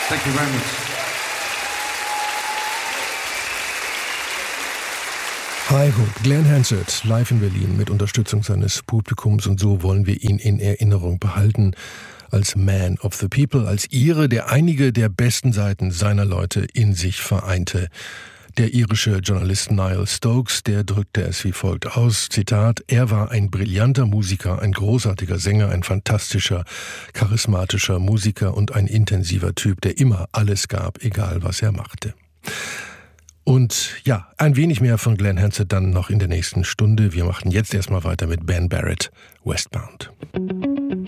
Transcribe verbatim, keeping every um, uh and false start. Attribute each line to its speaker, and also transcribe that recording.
Speaker 1: Thank you very much.
Speaker 2: Hi Ho, Glenn Hansard, live in Berlin mit Unterstützung seines Publikums, und so wollen wir ihn in Erinnerung behalten als Man of the People, als Ire, der einige der besten Seiten seiner Leute in sich vereinte. Der irische Journalist Niall Stokes, der drückte es wie folgt aus, Zitat, er war ein brillanter Musiker, ein großartiger Sänger, ein fantastischer, charismatischer Musiker und ein intensiver Typ, der immer alles gab, egal was er machte. Und ja, ein wenig mehr von Glenn Hansard dann noch in der nächsten Stunde. Wir machen jetzt erstmal weiter mit Ben Barrett, Westbound.